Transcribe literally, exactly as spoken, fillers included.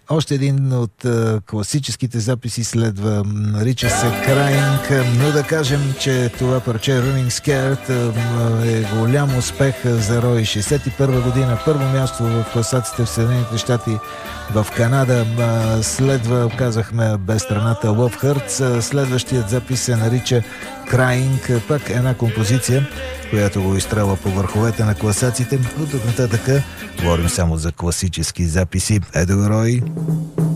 Още един от а, класическите записи следва. Нарича се Crying, но да кажем, че това парче Running Scared е голям успех за Рой. шейсет и първа година, първо място в класациите в Съединените щати, в Канада. Следва, казахме, без страната Love Hurts. Следващият запис се нарича Crying, пак една композиция, която го изстрела по върховете на класациите. От тук нататък говорим само за класически записи. Ето Рой.